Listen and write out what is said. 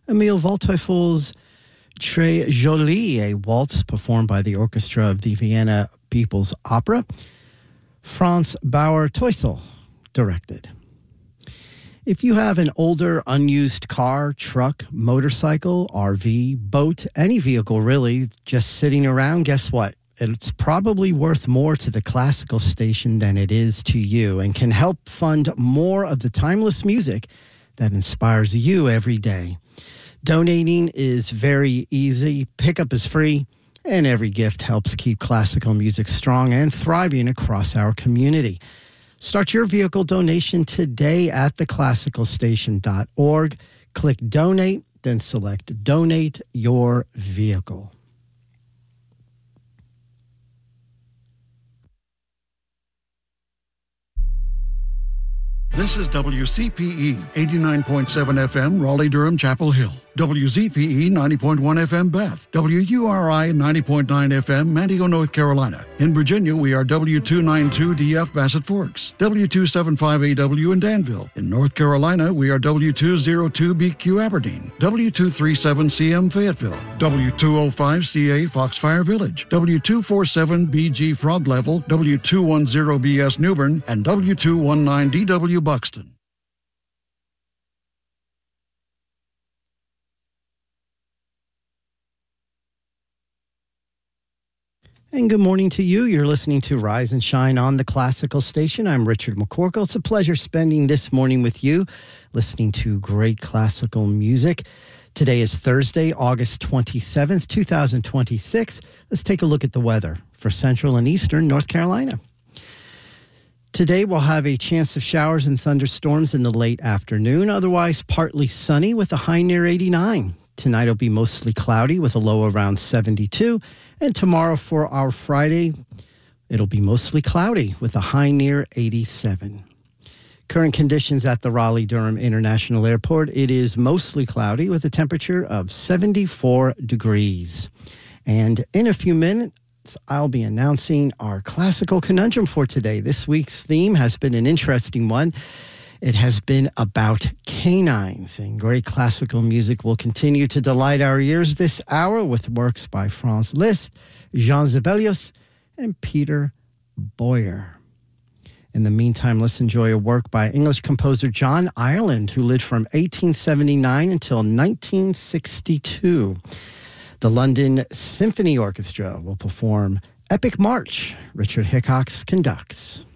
Emile Waldteufel's Très Jolie, a waltz performed by the orchestra of the Vienna People's Opera. Franz Bauer-Teusel directed. If you have an older, unused car, truck, motorcycle, RV, boat, any vehicle really, just sitting around, guess what? It's probably worth more to the classical station than it is to you and can help fund more of the timeless music that inspires you every day. Donating is very easy, pickup is free, and every gift helps keep classical music strong and thriving across our community. Start your vehicle donation today at theclassicalstation.org. Click Donate, then select Donate Your Vehicle. This is WCPE 89.7 FM, Raleigh-Durham, Chapel Hill. WZPE 90.1 FM, Beth. WURI 90.9 FM, Manteo, North Carolina. In Virginia, we are W292DF, Bassett Forks. W275AW in Danville. In North Carolina, we are W202BQ, Aberdeen. W237CM, Fayetteville. W205CA, Foxfire Village. W247BG, Frog Level. W210BS, Newbern. And W219DW, Buxton. And good morning to you. You're listening to Rise and Shine on the Classical Station. I'm Richard McCorkle. It's a pleasure spending this morning with you, listening to great classical music. Today is Thursday, August 27th, 2026. Let's take a look at the weather for Central and Eastern North Carolina. Today we'll have a chance of showers and thunderstorms in the late afternoon, otherwise partly sunny with a high near 89. Tonight will be mostly cloudy with a low around 72. And tomorrow for our Friday, it'll be mostly cloudy with a high near 87. Current conditions at the Raleigh-Durham International Airport, it is mostly cloudy with a temperature of 74 degrees. And in a few minutes, I'll be announcing our classical conundrum for today. This week's theme has been an interesting one. It has been about canines, and great classical music will continue to delight our ears this hour with works by Franz Liszt, Jean Sibelius, and Peter Boyer. In the meantime, let's enjoy a work by English composer John Ireland, who lived from 1879 until 1962. The London Symphony Orchestra will perform Epic March. Richard Hickox conducts.